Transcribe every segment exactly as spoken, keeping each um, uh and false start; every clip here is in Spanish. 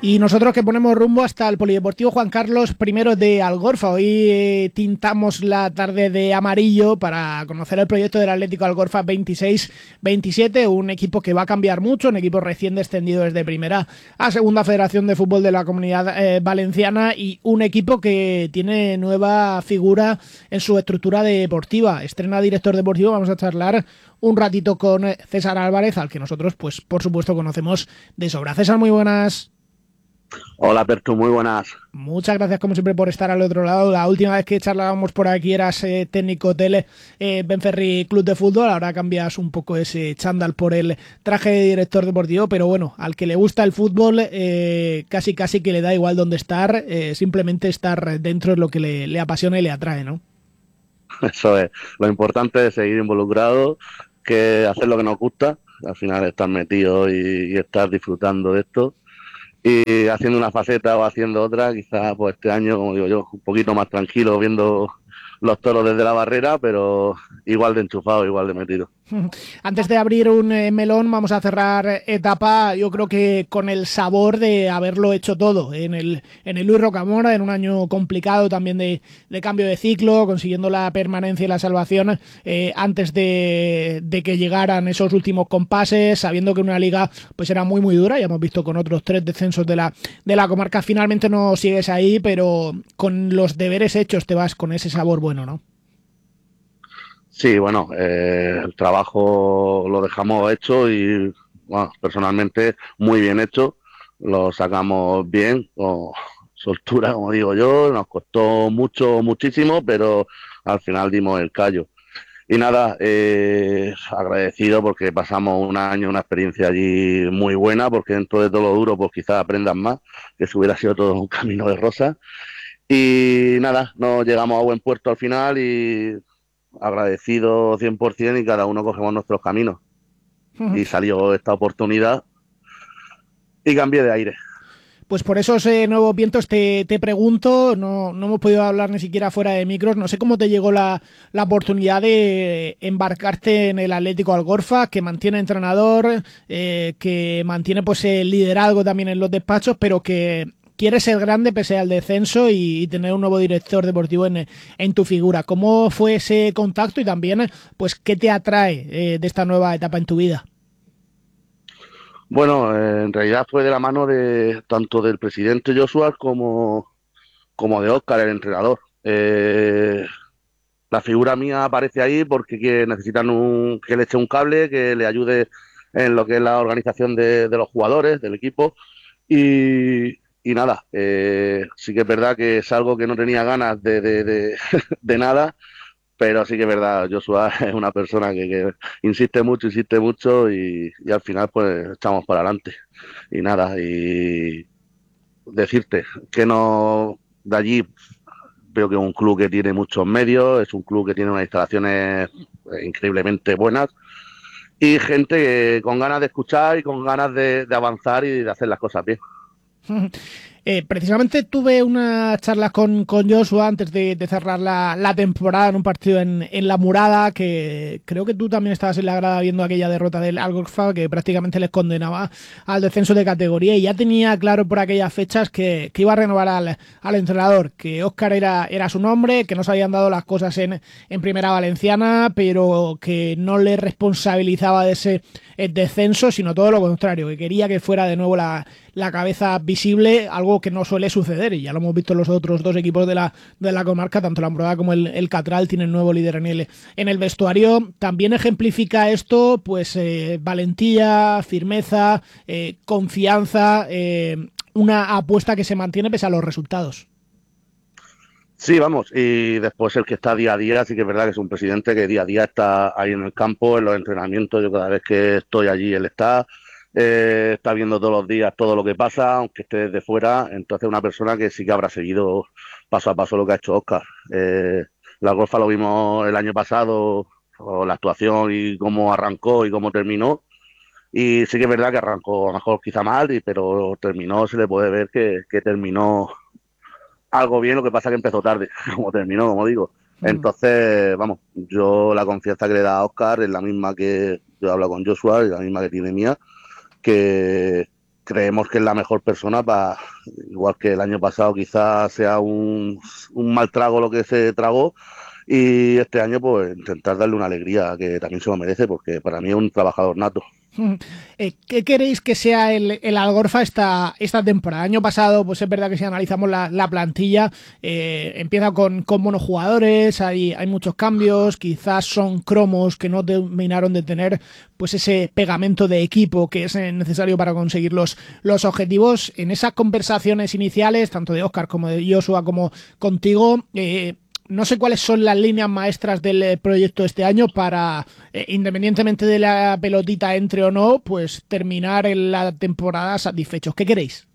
Y nosotros que ponemos rumbo hasta el Polideportivo Juan Carlos primero de Algorfa. Hoy eh, tintamos la tarde de amarillo para conocer el proyecto del Atlético Algorfa veintiséis veintisiete, un equipo que va a cambiar mucho, un equipo recién descendido desde primera a segunda federación de fútbol de la Comunidad eh, Valenciana, y un equipo que tiene nueva figura en su estructura deportiva. Estrena director deportivo. Vamos a charlar un ratito con César Álvarez, al que nosotros, pues por supuesto, conocemos de sobra. César, muy buenas. Hola, Pertu, muy buenas. Muchas gracias, como siempre, por estar al otro lado. La última vez que charlábamos por aquí eras eh, técnico tele eh, Benferri Club de Fútbol. Ahora cambias un poco ese chándal por el traje de director deportivo, pero bueno, al que le gusta el fútbol, eh, casi casi que le da igual dónde estar, eh, simplemente estar dentro es lo que le, le apasiona y le atrae, ¿no? Eso es. Lo importante es seguir involucrado, que hacer lo que nos gusta. Al final estar metido y, y estar disfrutando de esto. Y haciendo una faceta o haciendo otra, quizás pues este año, como digo yo, un poquito más tranquilo viendo los toros desde la barrera, pero igual de enchufado, igual de metido. Antes de abrir un eh, melón, vamos a cerrar etapa, yo creo que con el sabor de haberlo hecho todo en el, en el Luis Rocamora, en un año complicado también de, de cambio de ciclo, consiguiendo la permanencia y la salvación eh, antes de, de que llegaran esos últimos compases, sabiendo que una liga pues era muy muy dura. Ya hemos visto con otros tres descensos de la, de la comarca, finalmente no sigues ahí, pero con los deberes hechos te vas con ese sabor bueno, ¿no? Sí, bueno, eh, el trabajo lo dejamos hecho y, bueno, personalmente muy bien hecho. Lo sacamos bien, con soltura, como digo yo. Nos costó mucho, muchísimo, pero al final dimos el callo. Y nada, eh, agradecido porque pasamos un año, una experiencia allí muy buena, porque dentro de todo lo duro, pues quizás aprendan más, que si hubiera sido todo un camino de rosas. Y nada, nos llegamos a buen puerto al final y agradecido cien por ciento, y cada uno cogemos nuestros caminos. Y salió esta oportunidad y cambié de aire. Pues por esos eh, nuevos vientos te, te pregunto, no, no hemos podido hablar ni siquiera fuera de micros, no sé cómo te llegó la, la oportunidad de embarcarte en el Atlético Algorfa, que mantiene entrenador, eh, que mantiene pues el liderazgo también en los despachos, pero que quiere ser grande pese al descenso y, y tener un nuevo director deportivo en, en tu figura. ¿Cómo fue ese contacto y también pues qué te atrae eh, de esta nueva etapa en tu vida? Bueno, eh, en realidad fue de la mano de tanto del presidente Joshua como, como de Óscar, el entrenador. Eh, la figura mía aparece ahí porque que necesitan un, que le eche un cable, que le ayude en lo que es la organización de, de los jugadores, del equipo. Y, y nada, eh, sí que es verdad que es algo que no tenía ganas de, de, de, de nada, pero sí que es verdad, Joshua es una persona que, que insiste mucho, insiste mucho y, y al final pues echamos para adelante. Y nada, y decirte que no, de allí veo que es un club que tiene muchos medios, es un club que tiene unas instalaciones increíblemente buenas y gente que, con ganas de escuchar y con ganas de, de avanzar y de hacer las cosas bien. Eh, precisamente tuve una charla con, con Joshua antes de, de cerrar la, la temporada en un partido en, en La Murada, que creo que tú también estabas en la grada viendo aquella derrota del Algorfa que prácticamente les condenaba al descenso de categoría, y ya tenía claro por aquellas fechas que, que iba a renovar al, al entrenador, que Óscar era, era su nombre, que no se habían dado las cosas en, en Primera Valenciana, pero que no le responsabilizaba de ese descenso, sino todo lo contrario, que quería que fuera de nuevo la, la cabeza visible, algo que no suele suceder, y ya lo hemos visto en los otros dos equipos de la, de la comarca, tanto la Ambrada como el, el Catral tienen nuevo líder en el, en el vestuario. También ejemplifica esto pues eh, valentía, firmeza, eh, confianza, eh, una apuesta que se mantiene pese a los resultados. Sí, vamos, y después el que está día a día, sí que es verdad que es un presidente que día a día está ahí en el campo, en los entrenamientos. Yo cada vez que estoy allí, él está, eh, está viendo todos los días todo lo que pasa, aunque esté desde fuera. Entonces una persona que sí que habrá seguido paso a paso lo que ha hecho Óscar. Eh, la golfa lo vimos el año pasado, o la actuación y cómo arrancó y cómo terminó. Y sí que es verdad que arrancó a lo mejor quizá mal, y, pero terminó, se le puede ver que, que terminó algo bien. Lo que pasa es que empezó tarde, como terminó, como digo. Mm. Entonces, vamos, yo la confianza que le da a Óscar es la misma que yo hablo con Joshua y la misma que tiene mía, que creemos que es la mejor persona para, igual que el año pasado quizás sea un, un mal trago lo que se tragó, y este año pues intentar darle una alegría que también se lo merece, porque para mí es un trabajador nato. Eh, ¿Qué queréis que sea el, el Algorfa esta, esta temporada? El año pasado, pues es verdad que si analizamos la, la plantilla, eh, empieza con, con buenos jugadores, hay, hay muchos cambios, quizás son cromos que no terminaron de tener pues ese pegamento de equipo que es necesario para conseguir los, los objetivos. En esas conversaciones iniciales, tanto de Óscar como de Joshua como contigo, eh, no sé cuáles son las líneas maestras del proyecto este año para, eh, independientemente de la pelotita entre o no, pues terminar en la temporada satisfechos. ¿Qué queréis?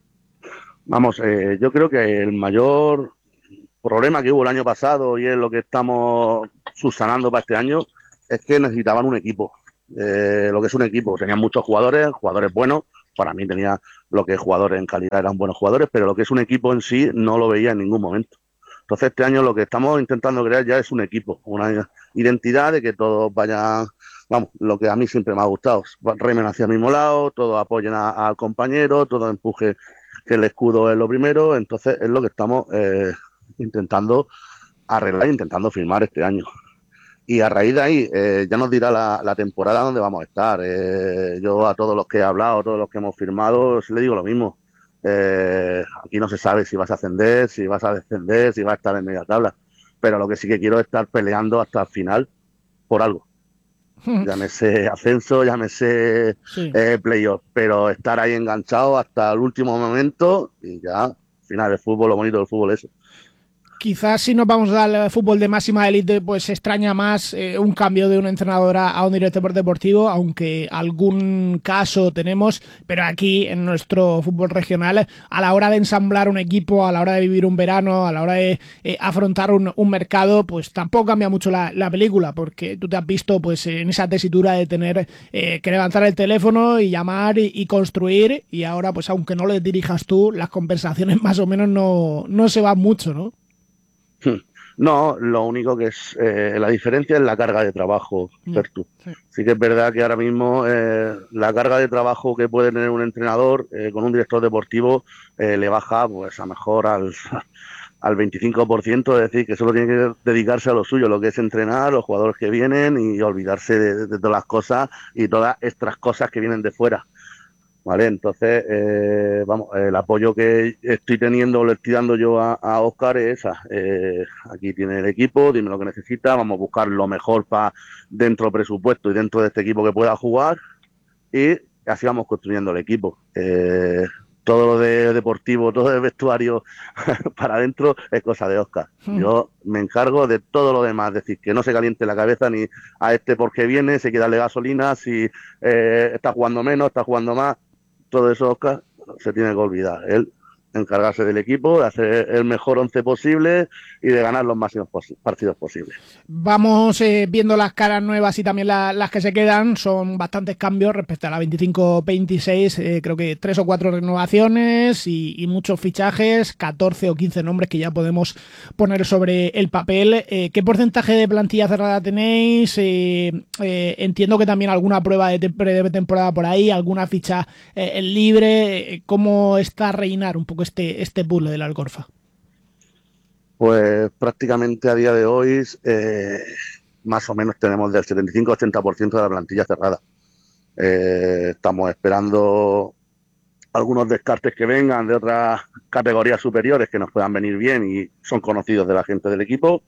Vamos, eh, yo creo que el mayor problema que hubo el año pasado, y es lo que estamos subsanando para este año, es que necesitaban un equipo. Eh, lo que es un equipo, tenían muchos jugadores, jugadores buenos. Para mí tenía lo que es jugadores en calidad, eran buenos jugadores, pero lo que es un equipo en sí no lo veía en ningún momento. Entonces este año lo que estamos intentando crear ya es un equipo, una identidad de que todos vayan, vamos, lo que a mí siempre me ha gustado, remen hacia el mismo lado, todos apoyen al compañero, todos empujen, que el escudo es lo primero. Entonces es lo que estamos eh, intentando arreglar, intentando firmar este año. Y a raíz de ahí, eh, ya nos dirá la, la temporada donde vamos a estar. Eh, yo a todos los que he hablado, a todos los que hemos firmado, les digo lo mismo. Eh, aquí no se sabe si vas a ascender, si vas a descender, si vas a estar en media tabla. Pero lo que sí que quiero es estar peleando hasta el final por algo. Llámese ascenso, llámese Sí. eh, playoff. Pero estar ahí enganchado hasta el último momento y ya, al final, el fútbol, lo bonito del fútbol es eso. Quizás si nos vamos al fútbol de máxima élite, pues se extraña más eh, un cambio de un entrenador a, a un director deportivo, aunque algún caso tenemos, pero aquí en nuestro fútbol regional, a la hora de ensamblar un equipo, a la hora de vivir un verano, a la hora de eh, afrontar un, un mercado, pues tampoco cambia mucho la, la película, porque tú te has visto pues en esa tesitura de tener eh, que levantar el teléfono y llamar y, y construir, y ahora pues aunque no le dirijas tú, las conversaciones más o menos no, no se van mucho, ¿no? No, lo único que es eh, la diferencia es la carga de trabajo, Yeah, Pertu. sí. Sí que es verdad que ahora mismo eh, la carga de trabajo que puede tener un entrenador eh, con un director deportivo eh, le baja pues a mejor al, al veinticinco por ciento, es decir, que solo tiene que dedicarse a lo suyo, lo que es entrenar, los jugadores que vienen, y olvidarse de, de todas las cosas y todas estas cosas que vienen de fuera. ¿Vale? Entonces, eh, vamos, el apoyo que estoy teniendo, le estoy dando yo a, a Óscar es esa. Eh, aquí tiene el equipo, dime lo que necesita, vamos a buscar lo mejor para dentro del presupuesto y dentro de este equipo que pueda jugar, y así vamos construyendo el equipo. Eh, todo lo de deportivo, todo el vestuario para adentro es cosa de Óscar. Yo me encargo de todo lo demás, es decir, que no se caliente la cabeza ni a este porque viene, se queda darle gasolina, si eh, está jugando menos, está jugando más. Todo eso, Óscar, se tiene que olvidar. Él encargarse del equipo, de hacer el mejor once posible y de ganar los máximos pos- partidos posibles. Vamos eh, viendo las caras nuevas y también la, las que se quedan. Son bastantes cambios respecto a la veinticinco veintiséis. Eh, creo que tres o cuatro renovaciones y, y muchos fichajes, catorce o quince nombres que ya podemos poner sobre el papel. Eh, ¿Qué porcentaje de plantilla cerrada tenéis? Eh, eh, entiendo que también alguna prueba de, te de temporada por ahí, alguna ficha eh, libre. Eh, ¿Cómo está a rellenar un poco este, este puzzle del Alcorfa? Pues prácticamente a día de hoy eh, más o menos tenemos del setenta y cinco a ochenta por ciento de la plantilla cerrada. Eh, estamos esperando algunos descartes que vengan de otras categorías superiores que nos puedan venir bien y son conocidos de la gente del equipo.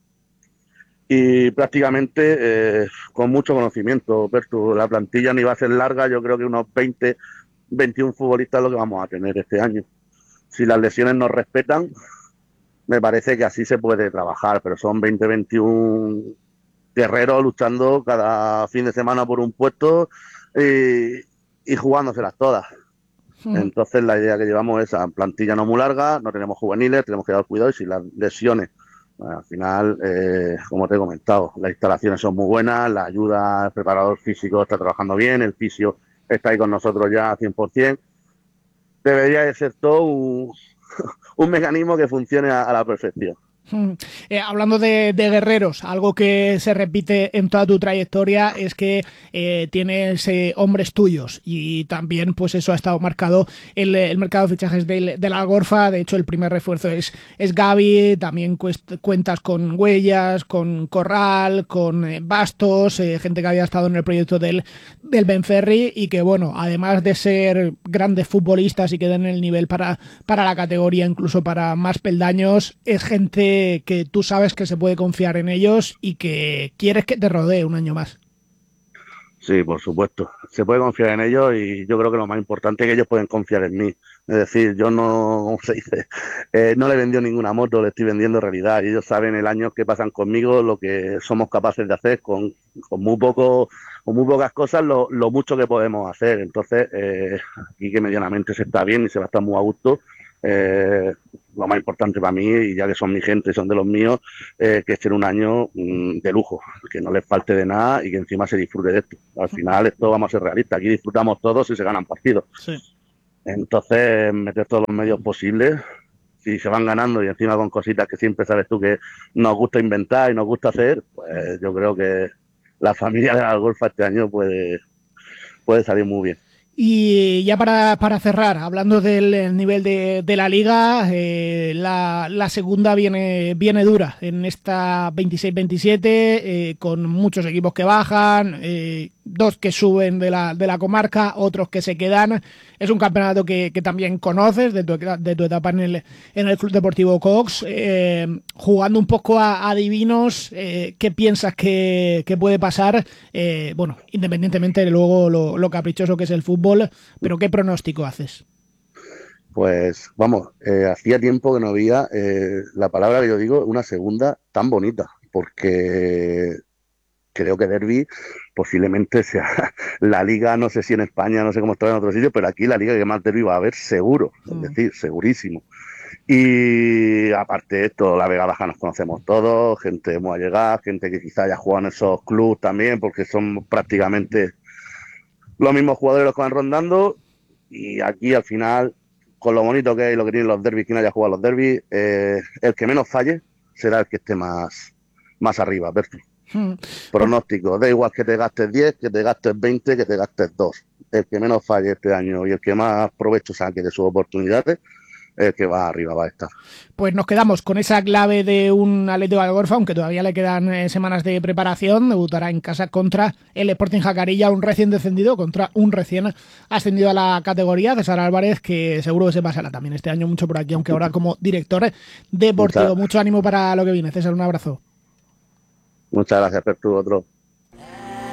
Y prácticamente eh, con mucho conocimiento, Pertu, la plantilla ni va a ser larga, yo creo que unos veinte, veintiún futbolistas es lo que vamos a tener este año. Si las lesiones nos respetan, me parece que así se puede trabajar, pero son veinte, veintiún guerreros luchando cada fin de semana por un puesto y, y jugándoselas todas. Entonces la idea que llevamos es a plantilla no muy larga, no tenemos juveniles, tenemos que dar cuidado, y si las lesiones, bueno, al final, eh, como te he comentado, las instalaciones son muy buenas, la ayuda, el preparador físico está trabajando bien, el fisio está ahí con nosotros ya a cien por ciento. Debería de ser todo un, un mecanismo que funcione a, a la perfección. Eh, hablando de, de guerreros, algo que se repite en toda tu trayectoria es que eh, tienes eh, hombres tuyos, y también pues eso ha estado marcado el, el mercado de fichajes del, de la Algorfa. De hecho, el primer refuerzo es, es Gavi. También cuest, cuentas con Huellas, con Corral, con eh, Bastos, eh, gente que había estado en el proyecto del, del Benferri, y que bueno, además de ser grandes futbolistas y que den el nivel para, para la categoría, incluso para más peldaños, es gente que tú sabes que se puede confiar en ellos y que quieres que te rodee un año más. Sí, por supuesto. Se puede confiar en ellos y yo creo que lo más importante es que ellos pueden confiar en mí. Es decir, yo no, ¿cómo se dice? Eh, no le vendió ninguna moto, le estoy vendiendo realidad. Y ellos saben el año que pasan conmigo, lo que somos capaces de hacer con, con muy poco, con muy pocas cosas, lo, lo mucho que podemos hacer. Entonces, eh, aquí que medianamente se está bien y se va a estar muy a gusto. Eh, lo más importante para mí, y ya que son mi gente y son de los míos, eh, que este era un año mmm, de lujo, que no les falte de nada y que encima se disfrute de esto. Al final, esto vamos a ser realistas, aquí disfrutamos todos y se ganan partidos. Sí. Entonces, meter todos los medios posibles, si se van ganando y encima con cositas que siempre sabes tú que nos gusta inventar y nos gusta hacer, pues yo creo que la familia de la Golfa este año puede, puede salir muy bien. Y ya para, para cerrar, hablando del nivel de, de la liga, eh, la, la segunda viene, viene dura en esta veintiséis veintisiete, eh, con muchos equipos que bajan, eh, dos que suben de la, de la comarca, otros que se quedan. Es un campeonato que, que también conoces de tu, de tu etapa en el, en el Club Deportivo Cox. Eh, jugando un poco a, a divinos, eh, ¿qué piensas que, que puede pasar? Eh, bueno, independientemente de luego lo, lo caprichoso que es el fútbol, pero ¿qué pronóstico haces? Pues vamos, eh, hacía tiempo que no veía eh, la palabra que yo digo, una segunda tan bonita, porque creo que derbi posiblemente sea la liga, no sé si en España, no sé cómo está en otros sitios, pero aquí la liga que más derbi va a haber seguro, es decir, segurísimo. Y aparte de esto, la Vega Baja nos conocemos todos, gente muy allegada, gente que quizá haya jugado en esos clubes también, porque son prácticamente los mismos jugadores los que van rondando. Y aquí al final, con lo bonito que es y lo que tienen los derbis, quien haya jugado los derbis, eh, el que menos falle será el que esté más, más arriba, Berti. Hmm. Pronóstico, da igual que te gastes diez, que te gastes veinte, que te gastes dos. El que menos falle este año y el que más provecho saque de sus oportunidades, el que va arriba va a estar. Pues nos quedamos con esa clave de un Atlético de Algorfa, aunque todavía le quedan eh, semanas de preparación. Debutará en casa contra el Sporting Jacarilla, un recién descendido contra un recién ascendido a la categoría. César Álvarez, que seguro que se pasará también este año mucho por aquí, aunque ahora como director deportivo. Mucha... Mucho ánimo para lo que viene. César, un abrazo. Muchas gracias, Pertu, otro.